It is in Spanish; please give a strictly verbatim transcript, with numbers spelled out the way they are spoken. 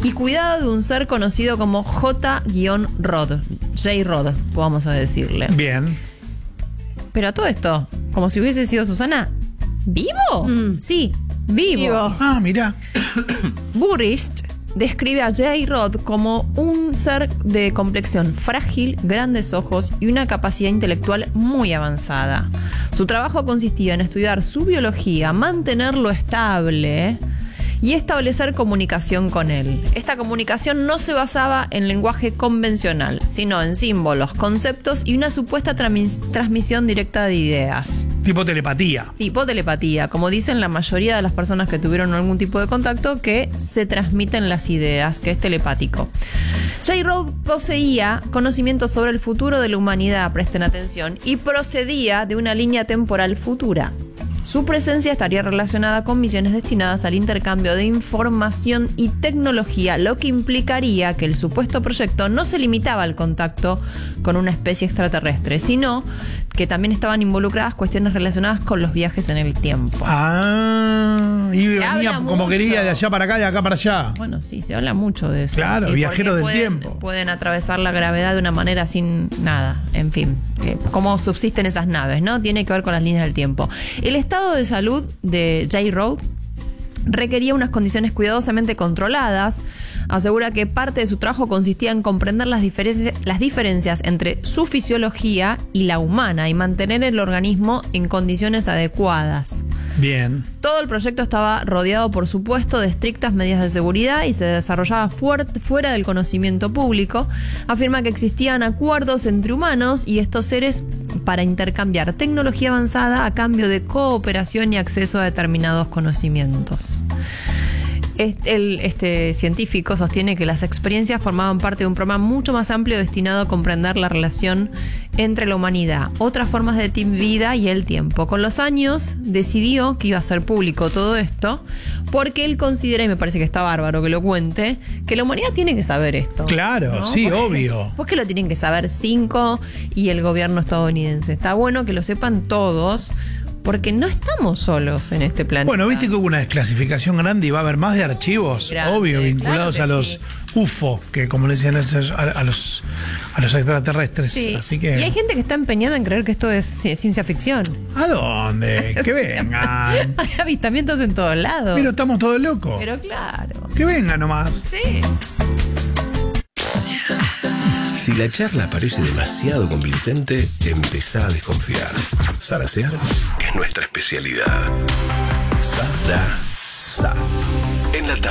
y cuidado de un ser conocido como J-Rod, J-Rod, vamos a decirle. Bien. Pero a todo esto, como si hubiese sido Susana, ¿vivo? Mm. Sí, vivo. Vivo. Ah, mirá. Burist describe a J-Rod como un ser de complexión frágil, grandes ojos y una capacidad intelectual muy avanzada. Su trabajo consistía en estudiar su biología, mantenerlo estable y establecer comunicación con él. Esta comunicación no se basaba en lenguaje convencional, sino en símbolos, conceptos y una supuesta tramis- transmisión directa de ideas. Tipo telepatía. Tipo telepatía, como dicen la mayoría de las personas que tuvieron algún tipo de contacto, que se transmiten las ideas, que es telepático. J-Rod poseía conocimientos sobre el futuro de la humanidad, presten atención, y procedía de una línea temporal futura. Su presencia estaría relacionada con misiones destinadas al intercambio de información y tecnología, lo que implicaría que el supuesto proyecto no se limitaba al contacto con una especie extraterrestre, sino que también estaban involucradas cuestiones relacionadas con los viajes en el tiempo. Ah, y Se venía habla como mucho. quería de allá para acá, de acá para allá. Bueno, sí, se habla mucho de eso. Claro, Y viajeros porque del pueden- tiempo. Pueden atravesar la gravedad de una manera sin nada. En fin, eh, cómo subsisten esas naves, ¿no? Tiene que ver con las líneas del tiempo. El estado de salud de J-Rod requería unas condiciones cuidadosamente controladas. Asegura que parte de su trabajo consistía en comprender las diferencias, las diferencias entre su fisiología y la humana y mantener el organismo en condiciones adecuadas. Bien. Todo el proyecto estaba rodeado, por supuesto, de estrictas medidas de seguridad y se desarrollaba fuerte, fuera del conocimiento público. Afirma que existían acuerdos entre humanos y estos seres para intercambiar tecnología avanzada a cambio de cooperación y acceso a determinados conocimientos. Este, el, este científico sostiene que las experiencias formaban parte de un programa mucho más amplio destinado a comprender la relación entre la humanidad, otras formas de ti- vida y el tiempo. Con los años decidió que iba a ser público todo esto porque él considera, y me parece que está bárbaro que lo cuente, que la humanidad tiene que saber esto. Claro, ¿no? sí, Porque- obvio. Porque lo tienen que saber cinco y el gobierno estadounidense. Está bueno que lo sepan todos, porque no estamos solos en este planeta. Bueno, viste que hubo una desclasificación grande y va a haber más de archivos, Grande, obvio, vinculados claro que a los sí. U F O, que como le decían a, a los, a los extraterrestres. Sí. Así que. Y hay gente que está empeñada en creer que esto es ci- ciencia ficción. ¿A dónde? Que vengan. Hay avistamientos en todos lados. Pero estamos todos locos. Pero claro. Que vengan nomás. Sí. Si la charla parece demasiado convincente, empezá a desconfiar. Zarasear es nuestra especialidad. Sa, da, sa. En la tarde.